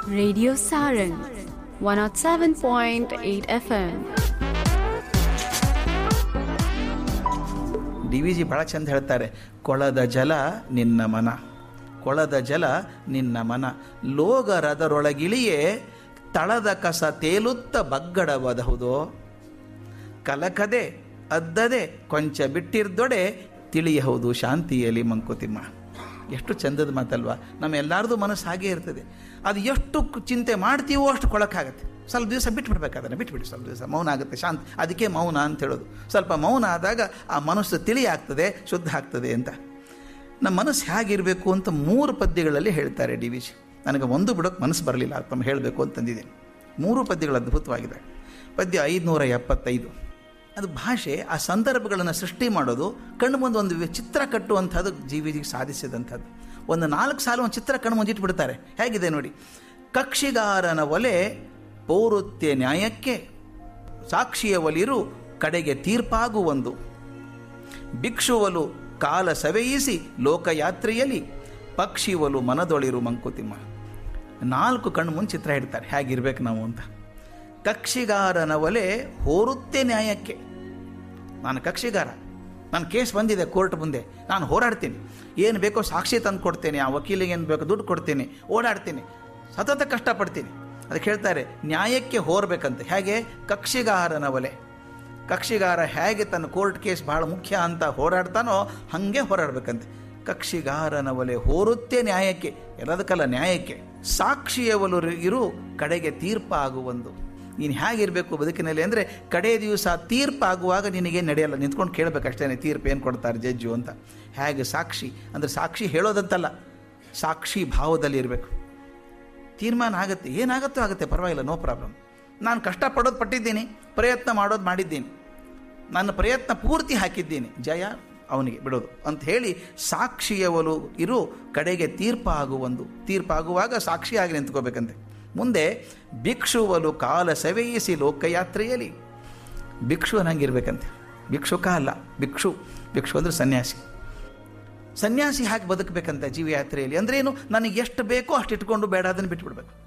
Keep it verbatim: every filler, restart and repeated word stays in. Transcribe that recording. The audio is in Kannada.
Radio Sarang one oh seven point eight F M. D V G ಭಾಳ ಚಂದ ಹೇಳ್ತಾರೆ, ಕೊಳದ ಜಲ ನಿನ್ನ ಮನ, ಕೊಳದ ಜಲ ನಿನ್ನ ಮನ, ಲೋಗರದರೊಳಗಿಳಿಯೇ ತಳದ ಕಸ ತೇಲುತ್ತ ಬಗ್ಗಡಬದಹುದೋ, ಕಲಕದೆ ಅದ್ದದೆ ಕೊಂಚ ಬಿಟ್ಟಿರ್ದೊಡೆ ತಿಳಿಯಬಹುದು ಶಾಂತಿಯಲ್ಲಿ ಮಂಕುತಿಮ್ಮ. ಎಷ್ಟು ಚಂದದ ಮಾತಲ್ವಾ. ನಮ್ಮ ಎಲ್ಲರದು ಮನಸ್ಸು ಹಾಗೇ ಇರ್ತದೆ. ಅದು ಎಷ್ಟು ಚಿಂತೆ ಮಾಡ್ತೀವೋ ಅಷ್ಟು ಕೊಳಕಾಗತ್ತೆ. ಸ್ವಲ್ಪ ದಿವಸ ಬಿಟ್ಬಿಡ್ಬೇಕು, ಅದನ್ನು ಬಿಟ್ಬಿಡಿ, ಸ್ವಲ್ಪ ದಿವಸ ಮೌನ ಆಗುತ್ತೆ, ಶಾಂತಿ. ಅದಕ್ಕೆ ಮೌನ ಅಂತ ಹೇಳೋದು. ಸ್ವಲ್ಪ ಮೌನ ಆದಾಗ ಆ ಮನಸ್ಸು ತಿಳಿ ಆಗ್ತದೆ, ಶುದ್ಧ ಆಗ್ತದೆ ಅಂತ. ನಮ್ಮ ಮನಸ್ಸು ಹೇಗಿರಬೇಕು ಅಂತ ಮೂರು ಪದ್ಯಗಳಲ್ಲಿ ಹೇಳ್ತಾರೆ ಡಿ ವಿ ಜಿ. ನನಗೆ ಒಂದು ಬಿಡೋಕ್ಕೆ ಮನಸ್ಸು ಬರಲಿಲ್ಲ, ತಮ್ಮ ಹೇಳಬೇಕು ಅಂತಂದಿದ್ದೀನಿ. ಮೂರು ಪದ್ಯಗಳು ಅದ್ಭುತವಾಗಿದೆ. ಪದ್ಯ ಐದುನೂರ ಎಪ್ಪತ್ತೈದು. ಅದು ಭಾಷೆ, ಆ ಸಂದರ್ಭಗಳನ್ನು ಸೃಷ್ಟಿ ಮಾಡೋದು, ಕಣ್ಣು ಮುಂದೆ ಒಂದು ಚಿತ್ರ ಕಟ್ಟುವಂಥದ್ದು ಜಿ ವಿ ಜಿಗೆ ಸಾಧಿಸಿದಂಥದ್ದು. ಒಂದು ನಾಲ್ಕು ಸಾಲು ಒಂದು ಚಿತ್ರ ಕಣ್ಣು ಮುಂದೆ ಇಟ್ಬಿಡ್ತಾರೆ. ಹೇಗಿದೆ ನೋಡಿ. ಕಕ್ಷಿಗಾರನ ಒಲೆ ಪೌರುತ್ಯ ನ್ಯಾಯಕ್ಕೆ, ಸಾಕ್ಷಿಯ ಒಲಿರು ಕಡೆಗೆ ತೀರ್ಪಾಗುವೊಂದು, ಭಿಕ್ಷುವಲು ಕಾಲ ಸವೆಯಿಸಿ ಲೋಕಯಾತ್ರೆಯಲ್ಲಿ ಪಕ್ಷಿವಲು ಮನದೊಳಿರು ಮಂಕುತಿಮ್ಮ. ನಾಲ್ಕು ಕಣ್ಣು ಮುಂದೆ ಚಿತ್ರ ಇಡ್ತಾರೆ, ಹೇಗಿರ್ಬೇಕು ನಾವು ಅಂತ. ಕಕ್ಷಿಗಾರನ ಒಲೆ ಹೋರುತ್ತೆ ನ್ಯಾಯಕ್ಕೆ. ನಾನು ಕಕ್ಷಿಗಾರ, ನನ್ನ ಕೇಸ್ ಬಂದಿದೆ ಕೋರ್ಟ್ ಮುಂದೆ, ನಾನು ಹೋರಾಡ್ತೀನಿ, ಏನು ಬೇಕೋ ಸಾಕ್ಷಿ ತಂದು ಕೊಡ್ತೇನೆ, ಆ ವಕೀಲಿಗೆ ಏನು ಬೇಕೋ ದುಡ್ಡು ಕೊಡ್ತೀನಿ, ಓಡಾಡ್ತೀನಿ, ಸತತ ಕಷ್ಟಪಡ್ತೀನಿ. ಅದಕ್ಕೆ ಹೇಳ್ತಾರೆ ನ್ಯಾಯಕ್ಕೆ ಹೋರ್ಬೇಕಂತೆ. ಹೇಗೆ? ಕಕ್ಷಿಗಾರನ ಒಲೆ. ಕಕ್ಷಿಗಾರ ಹೇಗೆ ತನ್ನ ಕೋರ್ಟ್ ಕೇಸ್ ಬಹಳ ಮುಖ್ಯ ಅಂತ ಹೋರಾಡ್ತಾನೋ ಹಾಗೆ ಹೋರಾಡಬೇಕಂತೆ. ಕಕ್ಷಿಗಾರನ ಒಲೆ ಹೋರುತ್ತೆ ನ್ಯಾಯಕ್ಕೆ, ಎಲ್ಲದಕ್ಕಲ್ಲ ನ್ಯಾಯಕ್ಕೆ. ಸಾಕ್ಷಿಯವಲು ಇರು ಕಡೆಗೆ ತೀರ್ಪಾಗುವೊಂದು. ನೀನು ಹೇಗಿರಬೇಕು ಬದುಕಿನಲ್ಲಿ ಅಂದರೆ, ಕಡೆ ದಿವಸ ತೀರ್ಪಾಗುವಾಗ ನಿನಗೆ ನಡೆಯಲ್ಲ, ನಿಂತ್ಕೊಂಡು ಕೇಳಬೇಕಷ್ಟೇ ತೀರ್ಪು ಏನು ಕೊಡ್ತಾರೆ ಜಡ್ಜು ಅಂತ. ಹೇಗೆ ಸಾಕ್ಷಿ ಅಂದರೆ ಸಾಕ್ಷಿ ಹೇಳೋದಂತಲ್ಲ, ಸಾಕ್ಷಿ ಭಾವದಲ್ಲಿ ಇರಬೇಕು. ತೀರ್ಮಾನ ಆಗುತ್ತೆ, ಏನಾಗುತ್ತೋ ಆಗುತ್ತೆ, ಪರವಾಗಿಲ್ಲ, ನೋ ಪ್ರಾಬ್ಲಮ್. ನಾನು ಕಷ್ಟಪಡೋದು ಪಟ್ಟಿದ್ದೀನಿ, ಪ್ರಯತ್ನ ಮಾಡೋದು ಮಾಡಿದ್ದೀನಿ, ನನ್ನ ಪ್ರಯತ್ನ ಪೂರ್ತಿ ಹಾಕಿದ್ದೀನಿ, ಜಯ ಅವನಿಗೆ ಬಿಡೋದು ಅಂತ ಹೇಳಿ ಸಾಕ್ಷಿಯವಲು ಇರು ಕಡೆಗೆ ತೀರ್ಪಾಗುವೊಂದು. ತೀರ್ಪಾಗುವಾಗ ಸಾಕ್ಷಿಯಾಗಿ ನಿಂತ್ಕೋಬೇಕಂತೆ. ಮುಂದೆ ಭಿಕ್ಷುವಲು ಕಾಲ ಸವೆಯಿಸಿ ಲೋಕಯಾತ್ರೆಯಲ್ಲಿ. ಭಿಕ್ಷು ಹಂಗಿರ್ಬೇಕಂತೆ. ಭಿಕ್ಷುಕ ಅಲ್ಲ, ಭಿಕ್ಷು. ಭಿಕ್ಷು ಅಂದರೆ ಸನ್ಯಾಸಿ. ಸನ್ಯಾಸಿ ಹಾಕಿ ಬದುಕಬೇಕಂತ ಜೀವಯಾತ್ರೆಯಲ್ಲಿ. ಅಂದ್ರೇನು? ನನಗೆ ಎಷ್ಟು ಬೇಕೋ ಅಷ್ಟು ಇಟ್ಕೊಂಡು ಬೇಡ ಅದನ್ನು ಬಿಟ್ಬಿಡ್ಬೇಕು.